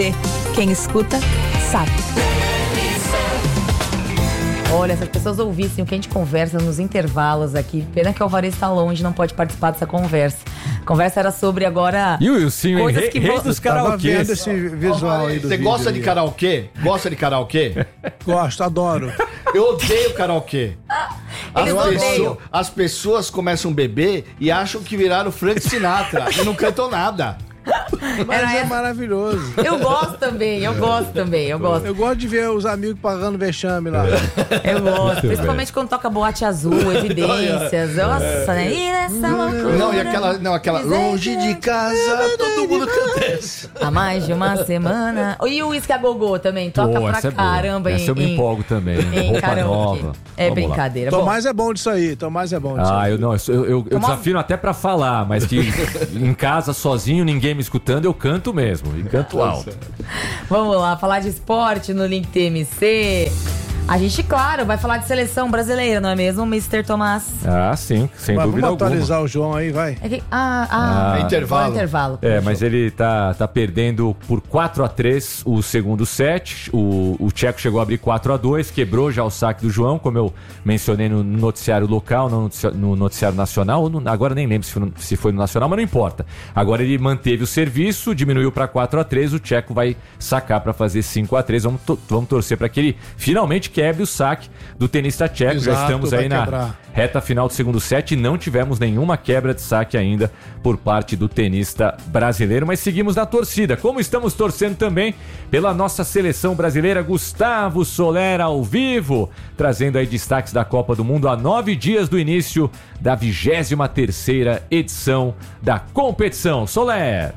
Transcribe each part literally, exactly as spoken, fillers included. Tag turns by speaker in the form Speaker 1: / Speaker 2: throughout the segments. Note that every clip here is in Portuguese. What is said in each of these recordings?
Speaker 1: Quem escuta, sabe. Olha, se as pessoas ouvissem o que a gente conversa nos intervalos aqui, pena que o Alvarez está longe, não pode participar dessa conversa. A conversa era sobre agora...
Speaker 2: E o Wilson,
Speaker 1: coisas
Speaker 2: rei,
Speaker 1: que
Speaker 2: rei
Speaker 1: vo...
Speaker 2: dos karaokês.
Speaker 3: Esse visual aí do
Speaker 4: Você gosta
Speaker 3: vídeo
Speaker 4: de
Speaker 3: aí.
Speaker 4: karaokê? Gosta de karaokê?
Speaker 3: Gosto, adoro.
Speaker 4: Eu odeio karaokê. As,
Speaker 1: Eles
Speaker 4: pessoas,
Speaker 1: odeiam.
Speaker 4: as pessoas começam a beber e acham que viraram Frank Sinatra e não cantam nada.
Speaker 3: Mas
Speaker 1: Era
Speaker 3: é
Speaker 1: essa-
Speaker 3: maravilhoso.
Speaker 1: Eu gosto também, eu gosto também, eu gosto.
Speaker 3: Eu gosto de ver os amigos pagando vexame lá.
Speaker 1: Eu gosto,
Speaker 2: Muito
Speaker 1: principalmente
Speaker 2: bem.
Speaker 1: quando toca Boate Azul, Evidências. Nossa, né? E nessa loucura.
Speaker 4: Não, e aquela, não, aquela longe de casa, todo mundo canta essa.
Speaker 1: Há mais de uma semana. E o Whisky a Gogô também, toca
Speaker 2: Pô,
Speaker 1: pra
Speaker 2: essa é boa.
Speaker 1: caramba
Speaker 2: Essa
Speaker 1: em,
Speaker 2: eu me
Speaker 1: em-
Speaker 2: empolgo também.
Speaker 1: em
Speaker 2: Roupa
Speaker 1: karaokê.
Speaker 2: nova.
Speaker 1: É
Speaker 2: Vamos lá.
Speaker 1: brincadeira. Bom,
Speaker 3: Tomás é bom disso aí, Tomás é bom disso
Speaker 2: Ah,
Speaker 3: aí.
Speaker 2: eu não, eu, eu, eu
Speaker 1: Tomás-
Speaker 2: desafio até pra falar, mas que em casa, sozinho, ninguém me escutando, eu canto mesmo. E canto alto.
Speaker 1: vamos lá, falar de esporte no Link T M C. A gente, claro, vai falar de seleção brasileira, não é mesmo, mister Tomás?
Speaker 2: Ah, sim, sem
Speaker 3: Mas
Speaker 2: dúvida
Speaker 3: vamos
Speaker 2: alguma.
Speaker 3: atualizar o João aí, vai.
Speaker 1: É que, ah, ah,
Speaker 2: Ah,
Speaker 4: é intervalo.
Speaker 1: vai intervalo.
Speaker 2: É, mas ele tá, tá perdendo por quatro a três o segundo set. O, o Tcheco chegou a abrir quatro a dois, quebrou já o saque do João, como eu mencionei no noticiário local, no noticiário, no noticiário nacional. Ou no, agora nem lembro se foi, no, se foi no nacional, mas não importa. Agora ele manteve o serviço, diminuiu para quatro a três. O Tcheco vai sacar para fazer cinco a três. Vamos, to, vamos torcer para que ele finalmente quebre o saque do tenista tcheco. Já
Speaker 3: Exato,
Speaker 2: estamos aí
Speaker 3: vai
Speaker 2: na
Speaker 3: quebrar.
Speaker 2: reta final do segundo set e não tivemos nenhuma quebra de saque ainda por parte do tenista brasileiro, mas seguimos na torcida, como estamos torcendo também pela nossa seleção brasileira. Gustavo Soler ao vivo, trazendo aí destaques da Copa do Mundo a nove dias do início da vigésima terceira edição da competição. Soler!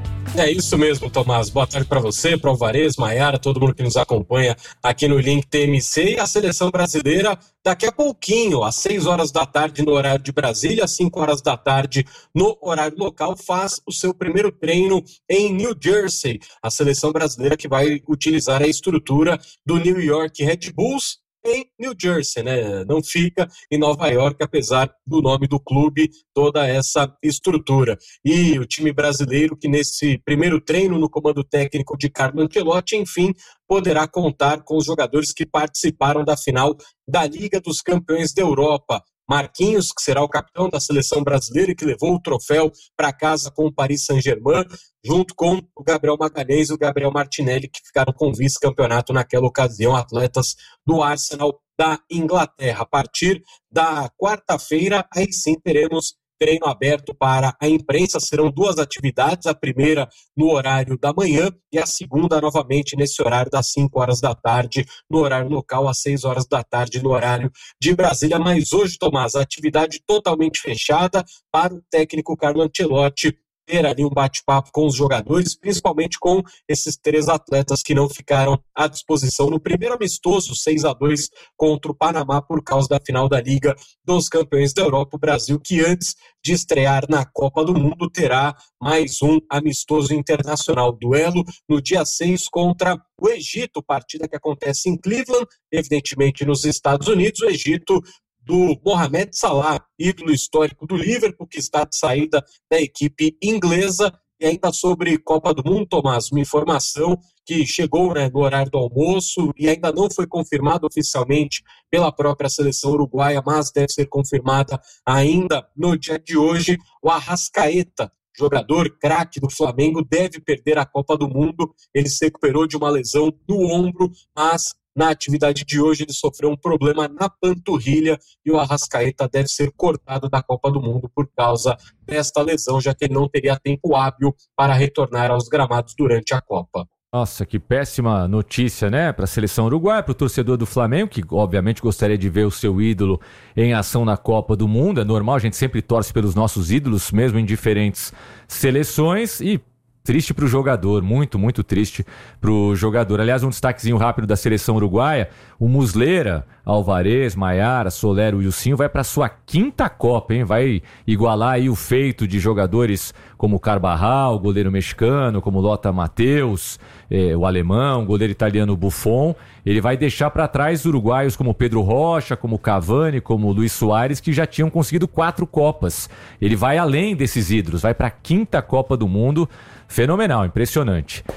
Speaker 5: É isso mesmo, Tomás. Boa tarde para você, para o Alvarez, Maiara, todo mundo que nos acompanha aqui no Link T M C. E a seleção brasileira, daqui a pouquinho, às seis horas da tarde no horário de Brasília, às cinco horas da tarde no horário local, faz o seu primeiro treino em New Jersey. A seleção brasileira que vai utilizar a estrutura do New York Red Bulls em New Jersey, né? Não fica em Nova York, apesar do nome do clube, toda essa estrutura. E o time brasileiro, que nesse primeiro treino no comando técnico de Carlo Ancelotti, enfim, poderá contar com os jogadores que participaram da final da Liga dos Campeões da Europa. Marquinhos, que será o capitão da seleção brasileira e que levou o troféu para casa com o Paris Saint-Germain, junto com o Gabriel Magalhães e o Gabriel Martinelli, que ficaram com vice-campeonato naquela ocasião, atletas do Arsenal da Inglaterra. A partir da quarta-feira, aí sim teremos treino aberto para a imprensa. Serão duas atividades, a primeira no horário da manhã e a segunda novamente nesse horário das cinco horas da tarde, no horário local, às seis horas da tarde, no horário de Brasília. Mas hoje, Tomás, a atividade totalmente fechada para o técnico Carlo Ancelotti ter ali um bate-papo com os jogadores, principalmente com esses três atletas que não ficaram à disposição no primeiro amistoso seis a dois contra o Panamá por causa da final da Liga dos Campeões da Europa. O Brasil, que antes de estrear na Copa do Mundo, terá mais um amistoso internacional, duelo no dia seis contra o Egito, partida que acontece em Cleveland, evidentemente nos Estados Unidos. O Egito do Mohamed Salah, ídolo histórico do Liverpool, que está de saída da equipe inglesa. E ainda sobre Copa do Mundo, Tomás, uma informação que chegou, né, no horário do almoço e ainda não foi confirmada oficialmente pela própria seleção uruguaia, mas deve ser confirmada ainda no dia de hoje. O Arrascaeta, jogador craque do Flamengo, deve perder a Copa do Mundo. Ele se recuperou de uma lesão no ombro, mas na atividade de hoje ele sofreu um problema na panturrilha e o Arrascaeta deve ser cortado da Copa do Mundo por causa desta lesão, já que ele não teria tempo hábil para retornar aos gramados durante a Copa.
Speaker 2: Nossa, que péssima notícia, né? Para a seleção uruguaia, para o torcedor do Flamengo, que obviamente gostaria de ver o seu ídolo em ação na Copa do Mundo. É normal, a gente sempre torce pelos nossos ídolos, mesmo em diferentes seleções. E triste para o jogador, muito, muito triste para o jogador. Aliás, um destaquezinho rápido da seleção uruguaia: o Muslera, Alvarez, Maiara, Soler, o Ilcinho vai para sua quinta Copa, hein? Vai igualar aí o feito de jogadores como Carvajal, o goleiro mexicano, como Lothar Matthäus, eh, o alemão, o goleiro italiano Buffon. Ele vai deixar para trás uruguaios como Pedro Rocha, como Cavani, como Luis Soares, que já tinham conseguido quatro Copas. Ele vai além desses ídolos, vai para a quinta Copa do Mundo. Fenomenal, impressionante.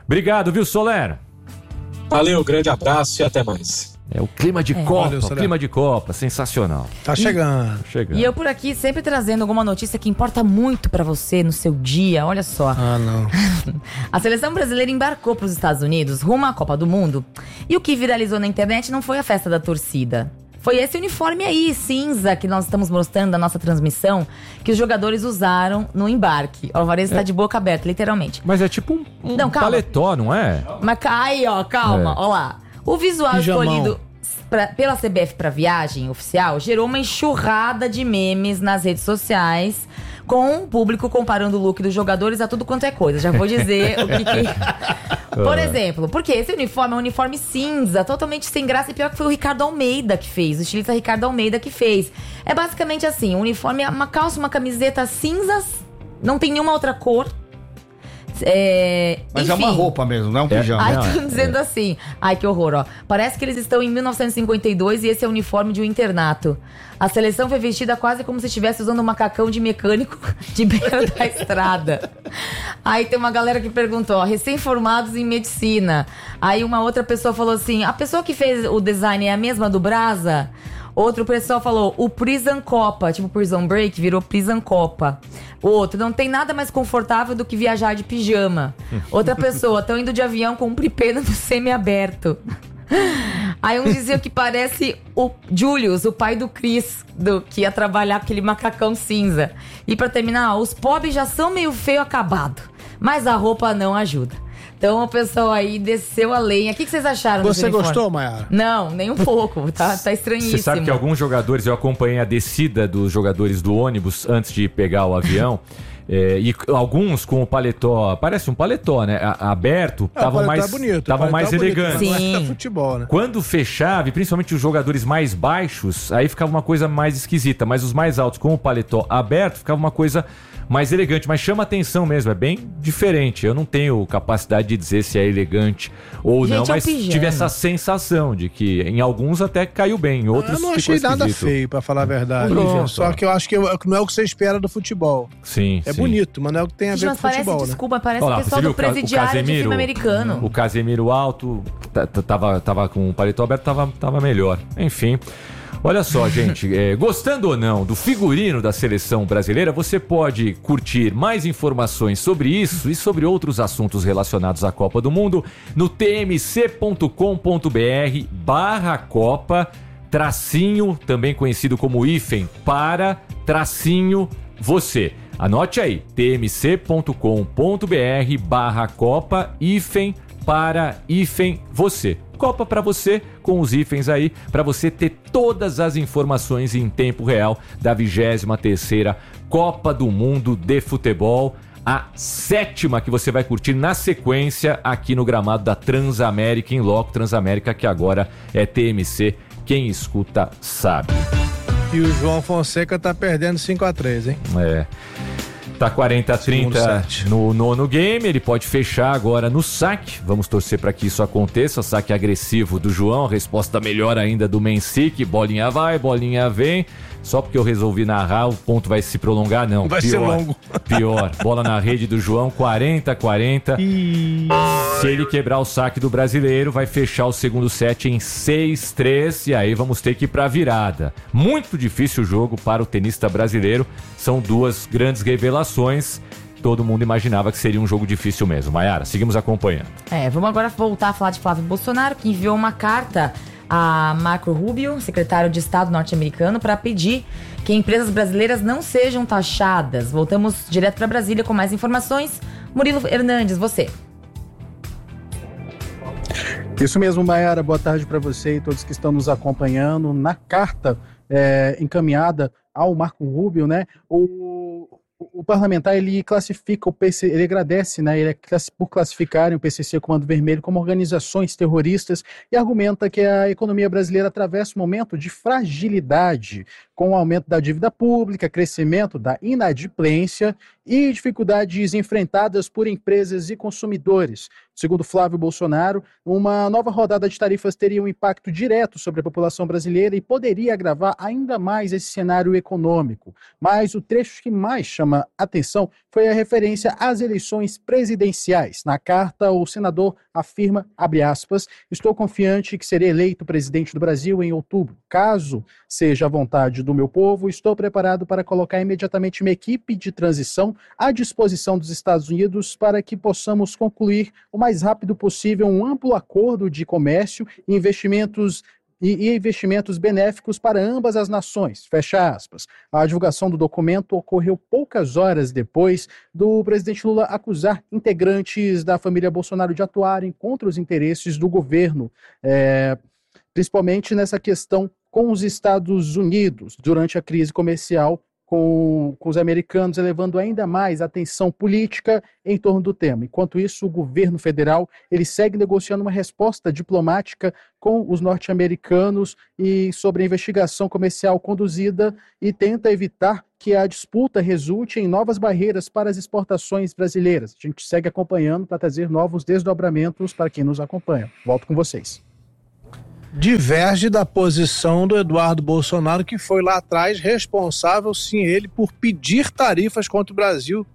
Speaker 2: Obrigado, viu, Soler?
Speaker 5: Valeu, grande abraço e até mais.
Speaker 2: É o clima de
Speaker 1: É.
Speaker 2: Copa,
Speaker 3: Valeu,
Speaker 2: o
Speaker 3: Soler.
Speaker 2: clima de Copa, sensacional.
Speaker 3: Tá chegando.
Speaker 2: Chegando.
Speaker 1: E eu por aqui sempre trazendo alguma notícia que importa muito pra você no seu dia. Olha só.
Speaker 3: Ah, não.
Speaker 1: A seleção brasileira embarcou para os Estados Unidos rumo à Copa do Mundo. E o que viralizou na internet não foi a festa da torcida. Foi esse uniforme aí, cinza, que nós estamos mostrando na nossa transmissão, que os jogadores usaram no embarque. O Alvarez está de boca aberta, literalmente.
Speaker 2: Mas é tipo um, um
Speaker 1: Não, calma.
Speaker 2: paletó, não é?
Speaker 1: Mas aí, ó, calma,
Speaker 2: É.
Speaker 1: ó lá. O visual
Speaker 3: Pijamão.
Speaker 1: escolhido pra- pela C B F para viagem oficial gerou uma enxurrada de memes nas redes sociais, com o público comparando o look dos jogadores a tudo quanto é coisa. Já vou dizer o que que... Por exemplo, porque esse uniforme é um uniforme cinza, totalmente sem graça, e pior que foi o Ricardo Almeida que fez, o estilista Ricardo Almeida que fez. É basicamente assim, o uniforme é uma calça, uma camiseta cinzas, não tem nenhuma outra cor. É,
Speaker 4: Mas é
Speaker 1: enfim.
Speaker 4: uma roupa mesmo, não é um
Speaker 2: É.
Speaker 4: pijama.
Speaker 1: Ai,
Speaker 2: Não,
Speaker 1: tô
Speaker 2: é-
Speaker 1: dizendo assim. Ai, que horror, ó. Parece que eles estão em mil novecentos e cinquenta e dois e esse é o uniforme de um internato. A seleção foi vestida quase como se estivesse usando um macacão de mecânico de beira da estrada. Aí tem uma galera que perguntou, ó, recém-formados em medicina. Aí uma outra pessoa falou assim, a pessoa que fez o design é a mesma do Brasa? Outro pessoal falou, o Prison Copa, tipo Prison Break, virou Prison Copa. Outro, não tem nada mais confortável do que viajar de pijama. Outra pessoa, estão indo de avião com um pripena no semi-aberto. Aí um dizia que parece o Julius, o pai do Chris, do, que ia trabalhar com aquele macacão cinza. E pra terminar, ó, os pobres já são meio feio acabado, mas a roupa não ajuda. Então o pessoal aí desceu a lenha. O que, que vocês acharam desse
Speaker 3: Você
Speaker 1: uniforme?
Speaker 3: gostou, Mayara?
Speaker 1: Não, nem um pouco. Tá, tá estranhíssimo.
Speaker 2: Você sabe que alguns jogadores, eu acompanhei a descida dos jogadores do ônibus antes de pegar o avião. É, e alguns com o paletó, parece um paletó, né? A- aberto,
Speaker 3: É, o
Speaker 2: estavam
Speaker 3: paletó
Speaker 2: mais,
Speaker 3: é bonito, o
Speaker 2: tavam
Speaker 3: paletó
Speaker 2: mais
Speaker 3: é bonito,
Speaker 2: elegantes.
Speaker 3: mas não é
Speaker 1: Sim.
Speaker 3: futebol, né?
Speaker 2: Quando fechava, e principalmente os jogadores mais baixos, aí ficava uma coisa mais esquisita. Mas os mais altos, com o paletó aberto, ficava uma coisa mais elegante. Mas chama atenção mesmo, é bem diferente. Eu não tenho capacidade de dizer se é elegante ou
Speaker 1: Gente,
Speaker 2: não,
Speaker 1: é um
Speaker 2: mas
Speaker 1: pijama.
Speaker 2: tive essa sensação de que em alguns até caiu bem, em outros
Speaker 3: Eu não
Speaker 2: ficou
Speaker 3: achei nada
Speaker 2: esquisito.
Speaker 3: feio, pra falar a verdade.
Speaker 2: Pronto.
Speaker 3: Só que eu acho que não é o que você espera do futebol.
Speaker 2: Sim,
Speaker 3: É
Speaker 2: sim.
Speaker 3: bonito, mas não é o que tem a
Speaker 1: Gente,
Speaker 3: ver
Speaker 1: mas
Speaker 3: com
Speaker 1: parece,
Speaker 3: futebol, né?
Speaker 1: desculpa, parece
Speaker 2: Olha lá,
Speaker 1: o pessoal
Speaker 2: você viu
Speaker 1: do
Speaker 2: o Ca- o
Speaker 1: presidiário de
Speaker 2: Casemiro?
Speaker 1: filme americano.
Speaker 2: O Casemiro alto, t- t- tava, tava com o paletó aberto, tava, tava melhor. Enfim. Olha só, gente, é, gostando ou não do figurino da seleção brasileira, você pode curtir mais informações sobre isso e sobre outros assuntos relacionados à Copa do Mundo no tmc.com.br barra Copa, tracinho, também conhecido como hífen, para tracinho você. Anote aí, tmc.com.br barra Copa, hífen, para hífen você. Copa para você, com os hífens aí, para você ter todas as informações em tempo real da vigésima terceira Copa do Mundo de Futebol, a sétima que você vai curtir na sequência aqui no gramado da Transamérica, em loco Transamérica, que agora é T M C, quem escuta sabe.
Speaker 3: E o João Fonseca tá perdendo cinco a três, hein?
Speaker 2: É. Tá quarenta a
Speaker 3: Segundo
Speaker 2: trinta
Speaker 3: set.
Speaker 2: no nono game, ele pode fechar agora no saque. Vamos torcer para que isso aconteça. Saque agressivo do João, resposta melhor ainda do Mensic. Bolinha vai, bolinha vem. Só porque eu resolvi narrar, o ponto vai se prolongar? Não,
Speaker 3: Vai
Speaker 2: pior,
Speaker 3: ser longo.
Speaker 2: Pior, bola na rede do João, quarenta a quarenta. Se ele quebrar o saque do brasileiro, vai fechar o segundo set em seis a três. E aí vamos ter que ir pra virada. Muito difícil o jogo para o tenista brasileiro. São duas grandes revelações. Todo mundo imaginava que seria um jogo difícil mesmo. Mayara, seguimos acompanhando.
Speaker 1: É, vamos agora voltar a falar de Flávio Bolsonaro, que enviou uma carta a Marco Rubio, secretário de Estado norte-americano, para pedir que empresas brasileiras não sejam taxadas. Voltamos direto para Brasília com mais informações. Murilo Hernandes, você.
Speaker 6: Isso mesmo, Mayara. Boa tarde para você e todos que estão nos acompanhando. Na carta é, encaminhada ao Marco Rubio, né, o, o parlamentar ele classifica o P C, ele agradece, né, ele é class, por classificarem o P C C e o Comando Vermelho como organizações terroristas e argumenta que a economia brasileira atravessa um momento de fragilidade. com o aumento da dívida pública, crescimento da inadimplência e dificuldades enfrentadas por empresas e consumidores. Segundo Flávio Bolsonaro, uma nova rodada de tarifas teria um impacto direto sobre a população brasileira e poderia agravar ainda mais esse cenário econômico. Mas o trecho que mais chama atenção foi a referência às eleições presidenciais. Na carta, o senador afirma, abre aspas, estou confiante que serei eleito presidente do Brasil em outubro. Caso seja a vontade do meu povo, estou preparado para colocar imediatamente uma equipe de transição à disposição dos Estados Unidos para que possamos concluir o mais rápido possível um amplo acordo de comércio e investimentos e, e investimentos benéficos para ambas as nações, fecha aspas. A divulgação do documento ocorreu poucas horas depois do presidente Lula acusar integrantes da família Bolsonaro de atuarem contra os interesses do governo, é, principalmente nessa questão com os Estados Unidos, durante a crise comercial com, com os americanos, elevando ainda mais a tensão política em torno do tema. Enquanto isso, o governo federal ele segue negociando uma resposta diplomática com os norte-americanos e sobre a investigação comercial conduzida e tenta evitar que a disputa resulte em novas barreiras para as exportações brasileiras. A gente segue acompanhando para trazer novos desdobramentos para quem nos acompanha. Volto com vocês.
Speaker 3: Diverge da posição do Eduardo Bolsonaro, que foi lá atrás responsável, sim, ele, por pedir tarifas contra o Brasil.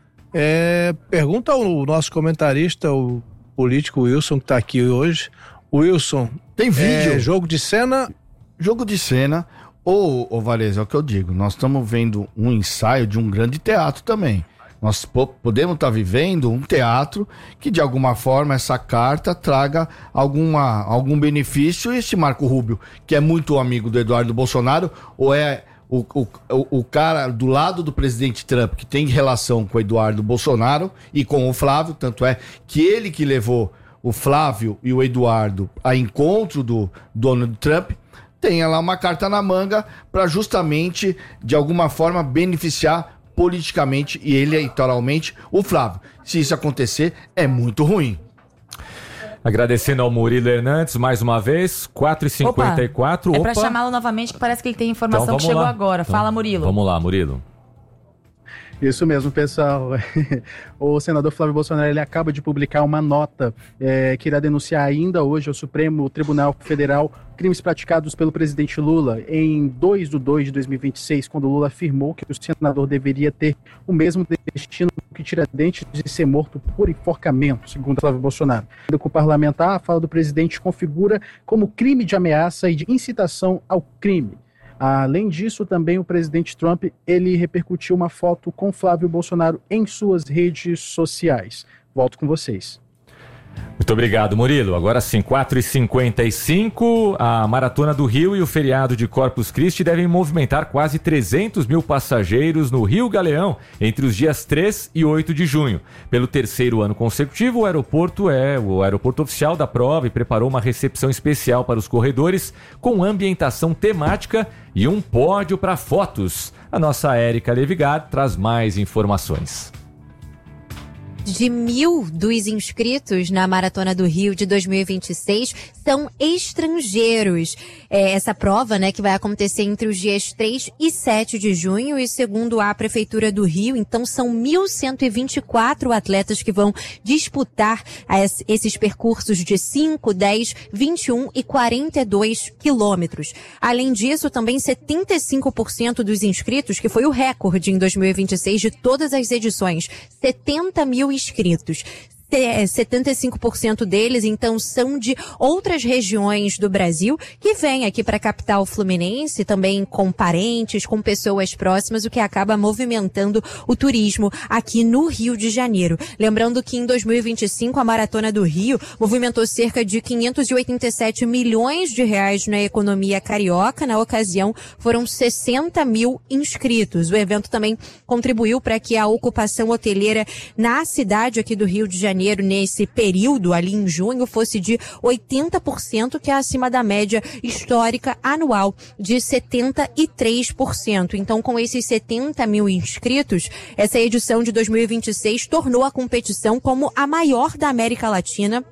Speaker 3: É, pergunta ao nosso comentarista, o político Wilson, que está aqui hoje. Wilson,
Speaker 4: tem vídeo?
Speaker 3: É, jogo de cena?
Speaker 4: Jogo de cena. Ô, ô Varese, é o que eu digo, nós estamos vendo um ensaio de um grande teatro também. Nós podemos estar vivendo um teatro que, de alguma forma, essa carta traga alguma, algum benefício. E este Marco Rubio, que é muito amigo do Eduardo Bolsonaro, ou é o, o, o cara do lado do presidente Trump, que tem relação com o Eduardo Bolsonaro e com o Flávio, tanto é que ele que levou o Flávio e o Eduardo a encontro do Donald Trump, tenha lá uma carta na manga para justamente, de alguma forma, beneficiar politicamente e eleitoralmente o Flávio. Se isso acontecer, é muito ruim.
Speaker 2: Agradecendo ao Murilo Hernandes mais uma vez, quatro e cinquenta e quatro.
Speaker 1: Opa, é
Speaker 2: Opa.
Speaker 1: pra chamá-lo novamente, que parece que ele tem informação
Speaker 2: então,
Speaker 1: que chegou
Speaker 2: lá.
Speaker 1: agora.
Speaker 2: Então,
Speaker 1: Fala, Murilo.
Speaker 2: Vamos lá, Murilo.
Speaker 6: Isso mesmo, pessoal. O senador Flávio Bolsonaro ele acaba de publicar uma nota é, que irá denunciar ainda hoje ao Supremo Tribunal Federal crimes praticados pelo presidente Lula em dois de dois de dois mil e vinte e seis, quando Lula afirmou que o senador deveria ter o mesmo destino que Tiradentes de ser morto por enforcamento, segundo Flávio Bolsonaro. Com o parlamentar, a fala do presidente configura como crime de ameaça e de incitação ao crime. Além disso, também o presidente Trump ele repercutiu uma foto com Flávio Bolsonaro em suas redes sociais. Volto com vocês.
Speaker 2: Muito obrigado, Murilo. Agora sim, quatro e cinquenta e cinco, a Maratona do Rio e o feriado de Corpus Christi devem movimentar quase trezentos mil passageiros no Rio Galeão entre os dias três e oito de junho. Pelo terceiro ano consecutivo, o aeroporto é o aeroporto oficial da prova e preparou uma recepção especial para os corredores com ambientação temática e um pódio para fotos. A nossa Érica Levigar traz mais informações.
Speaker 7: De mil dos inscritos na Maratona do Rio de dois mil e vinte e seis são estrangeiros. É essa prova, né, que vai acontecer entre os dias três e sete de junho e segundo a Prefeitura do Rio, então são mil cento e vinte e quatro atletas que vão disputar esses percursos de cinco, dez, vinte e um e quarenta e dois quilômetros. Além disso, também setenta e cinco por cento dos inscritos, que foi o recorde em dois mil e vinte e seis de todas as edições, setenta mil inscritos. setenta e cinco por cento deles, então, são de outras regiões do Brasil que vêm aqui para a capital fluminense, também com parentes, com pessoas próximas, o que acaba movimentando o turismo aqui no Rio de Janeiro. Lembrando que em dois mil e vinte e cinco a Maratona do Rio movimentou cerca de quinhentos e oitenta e sete milhões de reais na economia carioca. Na ocasião, foram sessenta mil inscritos. O evento também contribuiu para que a ocupação hoteleira na cidade aqui do Rio de Janeiro nesse período, ali em junho, fosse de oitenta por cento, que é acima da média histórica anual de setenta e três por cento. Então, com esses setenta mil inscritos, essa edição de dois mil e vinte e seis tornou a competição como a maior da América Latina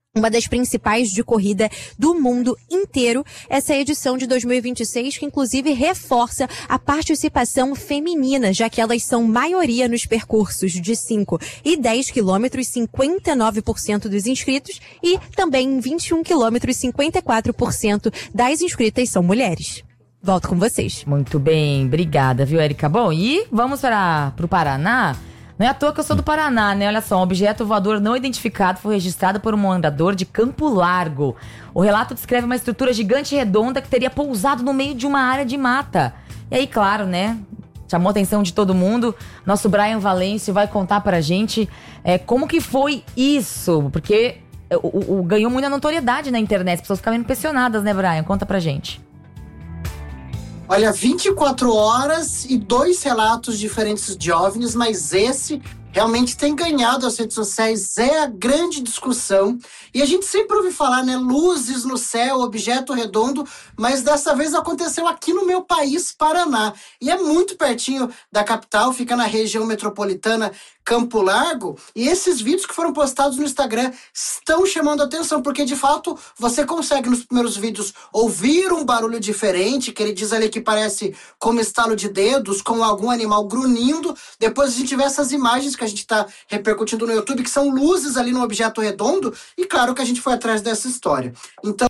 Speaker 7: uma das principais de corrida do mundo inteiro. Essa é a edição de dois mil e vinte e seis, que inclusive reforça a participação feminina, já que elas são maioria nos percursos de cinco e dez quilômetros, cinquenta e nove por cento dos inscritos, e também em vinte e um quilômetros, cinquenta e quatro por cento das inscritas são mulheres. Volto com vocês.
Speaker 1: Muito bem, obrigada, viu, Érica? Bom, e vamos para o Paraná. Não é à toa que eu sou do Paraná, né? Olha só, um objeto voador não identificado foi registrado por um morador de Campo Largo. O relato descreve uma estrutura gigante redonda que teria pousado no meio de uma área de mata. E aí, claro, né? Chamou a atenção de todo mundo. Nosso Brian Valêncio vai contar pra gente é, como que foi isso. Porque o, o, ganhou muita notoriedade na internet. As pessoas ficavam impressionadas, né, Brian? Conta pra gente.
Speaker 8: Olha, vinte e quatro horas e dois relatos diferentes de OVNIs, mas esse realmente tem ganhado as redes sociais, é a grande discussão. E a gente sempre ouve falar, né, luzes no céu, objeto redondo, mas dessa vez aconteceu aqui no meu país, Paraná. E é muito pertinho da capital, fica na região metropolitana Campo Largo. E esses vídeos que foram postados no Instagram estão chamando a atenção, porque de fato você consegue nos primeiros vídeos ouvir um barulho diferente, que ele diz ali que parece como estalo de dedos, com algum animal grunhindo. Depois a gente vê essas imagens que a gente está repercutindo no YouTube, que são luzes ali no objeto redondo, e claro que a gente foi atrás dessa história. Então...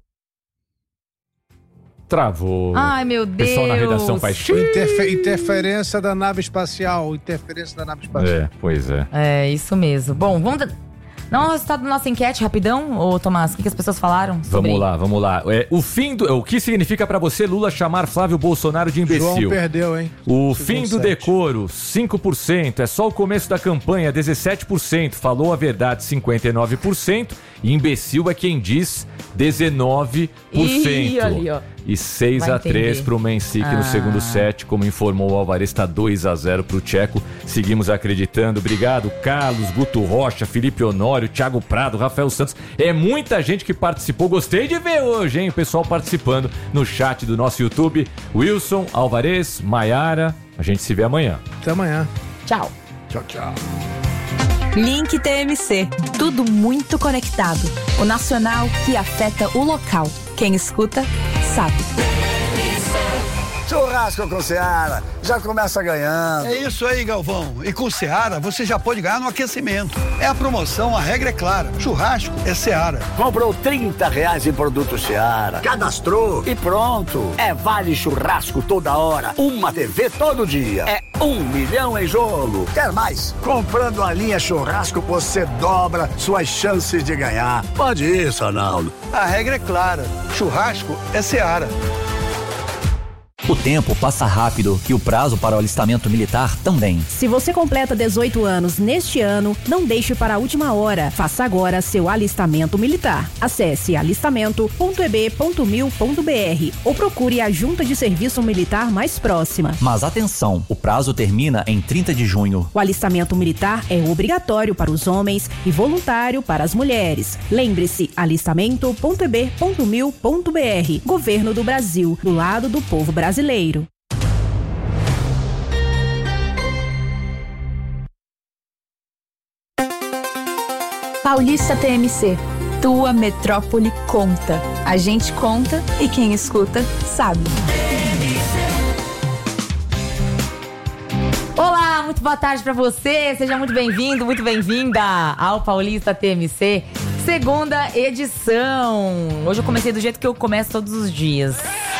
Speaker 2: Travou.
Speaker 1: Ai, meu Deus.
Speaker 2: O pessoal na redação faz...
Speaker 3: Interfe- interferência da nave espacial. Interferência da nave espacial.
Speaker 2: É, pois é.
Speaker 1: É, isso mesmo. Bom, vamos... Da... Não, o resultado da nossa enquete, rapidão, ô Tomás, o que, que as pessoas falaram sobre...
Speaker 2: Vamos lá, vamos lá. É, o fim do... O que significa pra você Lula chamar Flávio Bolsonaro de imbecil?
Speaker 3: João perdeu, hein?
Speaker 2: O
Speaker 3: Segundo
Speaker 2: fim do
Speaker 3: set.
Speaker 2: decoro, cinco por cento. É só o começo da campanha, dezessete por cento. Falou a verdade, cinquenta e nove por cento. E imbecil é quem diz, dezenove por cento.
Speaker 1: Ih, ali, ó.
Speaker 2: E seis a três pro Mencic
Speaker 1: Ah.
Speaker 2: no segundo set, como informou o Alvarez, está dois a zero pro Tcheco. Seguimos acreditando. Obrigado, Carlos, Guto Rocha, Felipe Honório, Thiago Prado, Rafael Santos. É muita gente que participou. Gostei de ver hoje, hein? O pessoal participando no chat do nosso YouTube. Wilson, Alvarez, Maiara. A gente se vê amanhã.
Speaker 3: Até amanhã.
Speaker 1: Tchau.
Speaker 3: Tchau, tchau.
Speaker 9: Link T M C. Tudo muito conectado. O nacional que afeta o local. Quem escuta, sabe.
Speaker 10: Churrasco com Seara, já começa ganhando.
Speaker 11: É isso aí, Galvão. E com Seara, você já pode ganhar no aquecimento. É a promoção, a regra é clara. Churrasco é Seara.
Speaker 10: Comprou trinta reais em produto Seara, cadastrou e pronto. É vale churrasco toda hora, uma T V todo dia. É um milhão em jogo. Quer mais? Comprando a linha churrasco, você dobra suas chances de ganhar. Pode isso, Arnaldo.
Speaker 11: A regra é clara. Churrasco é Seara.
Speaker 12: O tempo passa rápido e o prazo para o alistamento militar também.
Speaker 13: Se você completa dezoito anos neste ano, não deixe para a última hora. Faça agora seu alistamento militar. Acesse alistamento ponto e b ponto mil ponto b r ou procure a junta de serviço militar mais próxima.
Speaker 12: Mas atenção, o prazo termina em trinta de junho.
Speaker 13: O alistamento militar é obrigatório para os homens e voluntário para as mulheres. Lembre-se, alistamento ponto e b ponto mil ponto b r. Governo do Brasil, do lado do povo brasileiro. Brasileiro.
Speaker 9: Paulista T M C. Tua metrópole conta. A gente conta e quem escuta sabe.
Speaker 1: Olá, muito boa tarde pra você. Seja muito bem-vindo, muito bem-vinda ao Paulista T M C. Segunda edição. Hoje eu comecei do jeito que eu começo todos os dias.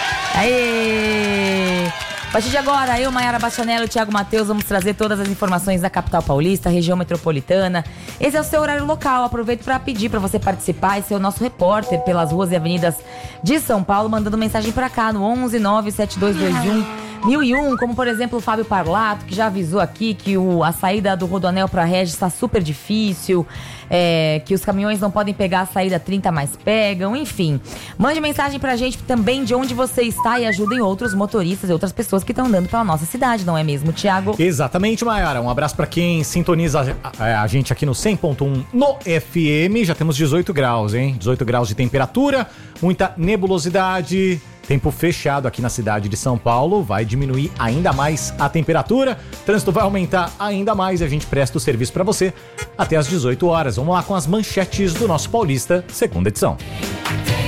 Speaker 1: Aê! A partir de agora, eu, Maiara Bastianello e o Thiago Matheus vamos trazer todas as informações da capital paulista, região metropolitana. Esse é o seu horário local. Aproveito para pedir para você participar e ser o nosso repórter pelas ruas e avenidas de São Paulo, mandando mensagem para cá no onze nove sete dois dois um mil e um, como por exemplo o Fábio Parlato, que já avisou aqui que o, a saída do Rodoanel para a Regis está super difícil, é, que os caminhões não podem pegar a saída trinta, mas pegam, enfim. Mande mensagem pra gente também de onde você está e ajudem outros motoristas e outras pessoas que estão andando pela nossa cidade, não é mesmo, Thiago?
Speaker 14: Exatamente, Maiara. Um abraço pra quem sintoniza a, a, a gente aqui no cem ponto um no F M. Já temos dezoito graus, hein? dezoito graus de temperatura, muita nebulosidade. tempo fechado aqui na cidade de São Paulo, vai diminuir ainda mais a temperatura, trânsito vai aumentar ainda mais e a gente presta o serviço para você até às dezoito horas. Vamos lá com as manchetes do nosso Paulista, segunda edição.